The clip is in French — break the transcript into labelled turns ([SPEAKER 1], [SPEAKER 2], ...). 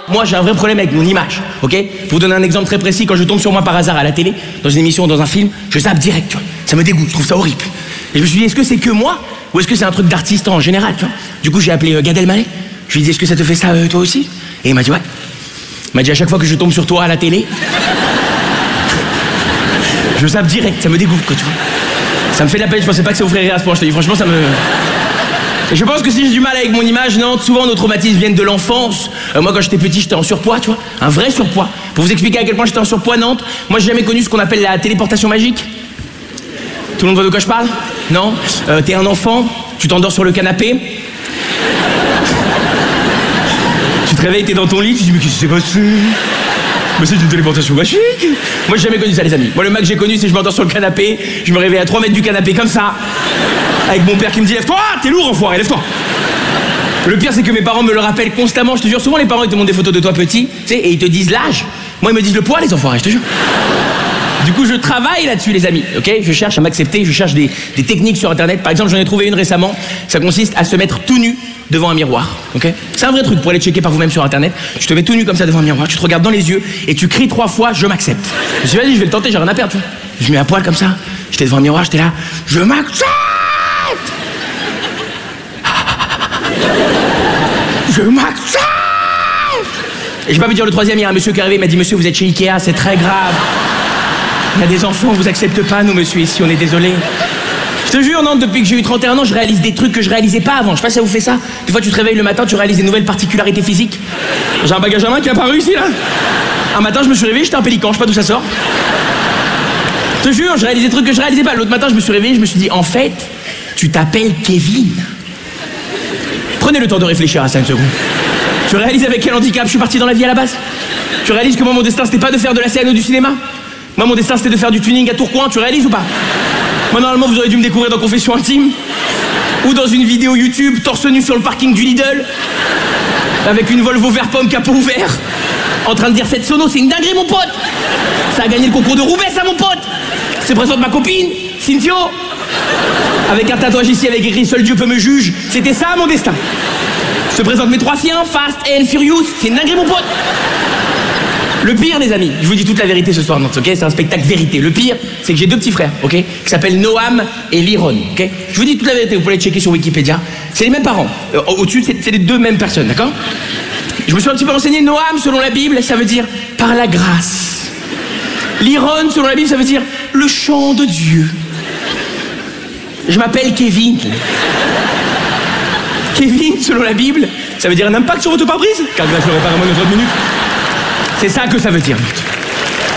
[SPEAKER 1] Moi, j'ai un vrai problème avec mon image, ok? Pour vous donner un exemple très précis, quand je tombe sur moi par hasard à la télé, dans une émission, dans un film, je zappe direct, tu vois. Ça me dégoûte, je trouve ça horrible. Et je me suis dit, est-ce que c'est que moi, ou est-ce que c'est un truc d'artiste en général, tu vois? Du coup, j'ai appelé Gad Elmaleh. Je lui ai dit, est-ce que ça te fait ça, toi aussi? Et il m'a dit, ouais. Il m'a dit, à chaque fois que je tombe sur toi à la télé, je zappe direct, ça me dégoûte, quoi, tu vois. Ça me fait de la peine, je pensais pas que ça vous ferait rire à ce point, je te dis, franchement, ça me... Et je pense que si j'ai du mal avec mon image, non, souvent nos traumatismes viennent de l'enfance. Moi, quand j'étais petit, j'étais en surpoids, tu vois, un vrai surpoids. Pour vous expliquer à quel point j'étais en surpoids, Nantes, moi, j'ai jamais connu ce qu'on appelle la téléportation magique. Tout le monde voit de quoi je parle? Non? T'es un enfant, tu t'endors sur le canapé. Tu te réveilles, t'es dans ton lit, tu te dis, mais qu'est-ce qui s'est passé? Mais c'est une téléportation magique. Moi, j'ai jamais connu ça, les amis. Moi, le max que j'ai connu, c'est que je m'endors sur le canapé, je me réveille à 3 mètres du canapé, comme ça, avec mon père qui me dit, lève-toi, t'es lourd, enfoiré, lève-toi. Le pire, c'est que mes parents me le rappellent constamment, je te jure. Souvent, les parents, ils te montrent des photos de toi petit, tu sais, et ils te disent l'âge. Moi, ils me disent le poids, les enfoirés, je te jure. Du coup, je travaille là-dessus, les amis, ok? Je cherche à m'accepter, je cherche des techniques sur Internet. Par exemple, j'en ai trouvé une récemment, ça consiste à se mettre tout nu devant un miroir, ok? C'est un vrai truc pour aller checker par vous-même sur Internet. Tu te mets tout nu comme ça devant un miroir, tu te regardes dans les yeux et tu cries 3 fois, je m'accepte. Je me suis dit, vas-y, je vais le tenter, j'ai rien à perdre, tu vois. Je mets à poil comme ça, j'étais devant un miroir, j'étais là, je m'accepte! Je m'accepte! Et j'ai pas pu dire le troisième, il y a un monsieur qui est arrivé, il m'a dit, monsieur, vous êtes chez Ikea, c'est très grave. Il y a des enfants, on vous accepte pas, nous, monsieur, ici, on est désolé. Je te jure, non, depuis que j'ai eu 31 ans, je réalise des trucs que je réalisais pas avant. Je sais pas si ça vous fait ça. Des fois, tu te réveilles le matin, tu réalises des nouvelles particularités physiques. J'ai un bagage à main qui est apparu ici, là. Un matin, je me suis réveillé, j'étais un pélican, je sais pas d'où ça sort. Je te jure, je réalise des trucs que je réalisais pas. L'autre matin, je me suis réveillé, je me suis dit, en fait, tu t'appelles Kevin. Prenez le temps de réfléchir à ça une seconde. Tu réalises avec quel handicap je suis parti dans la vie à la base? Tu réalises que moi, mon destin, c'était pas de faire de la scène ou du cinéma? Moi, mon destin, c'était de faire du tuning à Tourcoing, tu réalises ou pas? Moi, normalement, vous auriez dû me découvrir dans Confession Intime. Ou dans une vidéo YouTube, torse nu sur le parking du Lidl. Avec une Volvo vert pomme capot ouvert. En train de dire, cette sono, c'est une dinguerie, mon pote. Ça a gagné le concours de Roubaix, ça, mon pote. C'est présente ma copine, Cynthio. Avec un tatouage ici avec écrit, seul Dieu peut me juger. C'était ça, mon destin. Se présente mes 3 fiens, Fast and Furious. C'est une dinguerie, mon pote. Le pire, les amis, je vous dis toute la vérité ce soir, Nantes, ok? C'est un spectacle vérité. Le pire, c'est que j'ai 2 petits frères, ok? Qui s'appellent Noam et Liron, ok? Je vous dis toute la vérité, vous pouvez les checker sur Wikipédia. C'est les mêmes parents. Au-dessus, c'est les 2 mêmes personnes, d'accord? Je me suis un petit peu renseigné. Noam, selon la Bible, ça veut dire par la grâce. Liron, selon la Bible, ça veut dire le chant de Dieu. Je m'appelle Kevin. Kevin, selon la Bible, ça veut dire un impact sur votre pare-brise? Car grâce au réparation de 30 minutes. C'est ça que ça veut dire.